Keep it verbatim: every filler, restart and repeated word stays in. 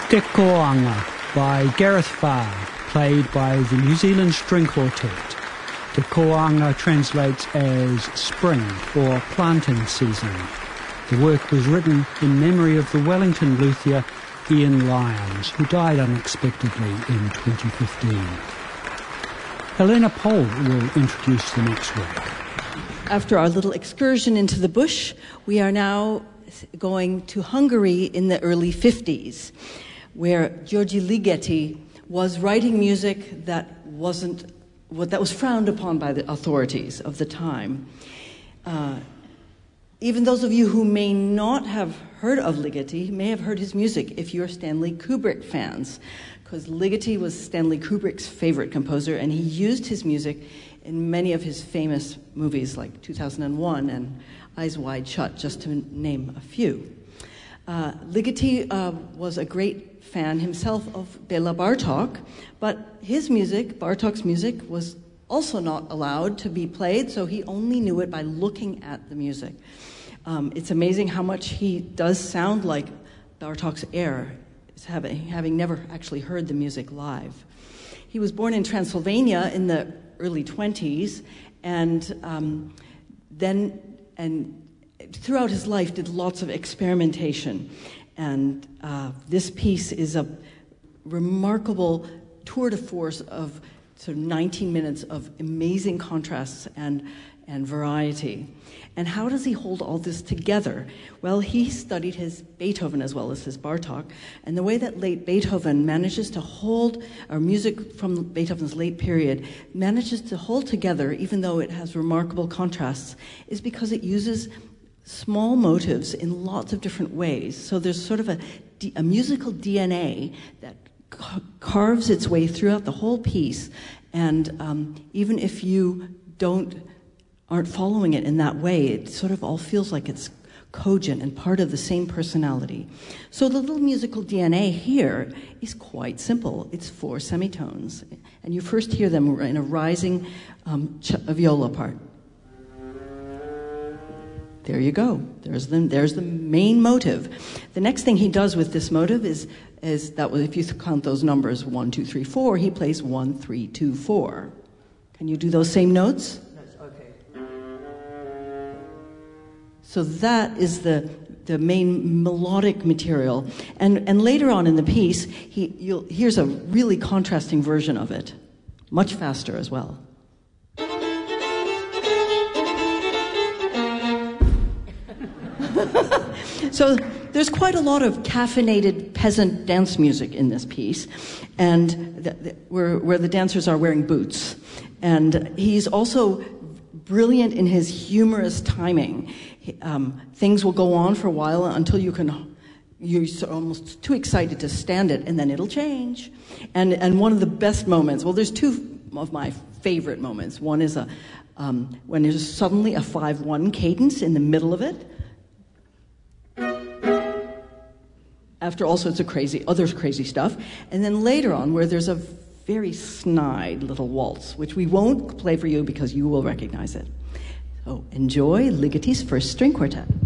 Te Koanga by Gareth Farr, played by the New Zealand String Quartet. Te Koanga translates as spring or planting season. The work was written in memory of the Wellington luthier Ian Lyons, who died unexpectedly in twenty fifteen. Helena Pohl will introduce the next work. After our little excursion into the bush, we are now going to Hungary in the early fifties, where György Ligeti was writing music that wasn't that was frowned upon by the authorities of the time. Uh, even those of you who may not have heard of Ligeti may have heard his music if you're Stanley Kubrick fans, because Ligeti was Stanley Kubrick's favorite composer, and he used his music in many of his famous movies like two thousand one and Eyes Wide Shut, just to name a few. Uh, Ligeti uh, was a great fan himself of Bela Bartok, but his music, Bartok's music, was also not allowed to be played, so he only knew it by looking at the music. Um, it's amazing how much he does sound like Bartok's air, having, having never actually heard the music live. He was born in Transylvania in the early twenties, and um, then and throughout his life did lots of experimentation. And uh, this piece is a remarkable tour de force of sort of nineteen minutes of amazing contrasts and, and variety. And how does he hold all this together? Well, he studied his Beethoven as well as his Bartok, and the way that late Beethoven manages to hold, or music from Beethoven's late period, manages to hold together, even though it has remarkable contrasts, is because it uses small motives in lots of different ways. So there's sort of a, a musical D N A that ca- carves its way throughout the whole piece, and um, even if you don't aren't following it in that way, it sort of all feels like it's cogent and part of the same personality. So the little musical D N A here is quite simple. It's four semitones, and you first hear them in a rising um, ch- viola part. There you go. There's the, there's the main motive. The next thing he does with this motive is, is that if you count those numbers, one, two, three, four, he plays one, three, two, four. Can you do those same notes? So that is the, the main melodic material. And, and later on in the piece, he, you'll, here's a really contrasting version of it, much faster as well. So there's quite a lot of caffeinated peasant dance music in this piece, and the, the, where, where the dancers are wearing boots. And he's also brilliant in his humorous timing. Um, things will go on for a while until you can, you're almost too excited to stand it, and then it'll change. And and one of the best moments, well, there's two of my favorite moments. One is a um, when there's suddenly a five one cadence in the middle of it, after all sorts of crazy, other crazy stuff. And then later on, where there's a very snide little waltz, which we won't play for you because you will recognize it. So enjoy Ligeti's first string quartet.